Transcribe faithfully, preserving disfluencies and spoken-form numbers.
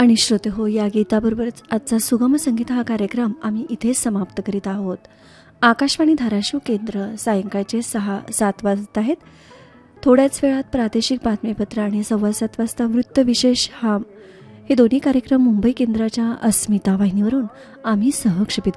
आणि श्रोते हो, या गीताबरोबरच आजचा सुगम संगीत हा कार्यक्रम आम्ही इथेच समाप्त करीत आहोत. आकाशवाणी धाराशिव केंद्र सायंकाळचे सहा सात वाजत आहेत. थोड्याच वेळात प्रादेशिक बातमीपत्र आणि सव्वा सात वाजता वृत्तविशेष हा हे दोन्ही कार्यक्रम मुंबई केंद्राच्या अस्मिता वाहिनीवरून आम्ही सहक्षेपित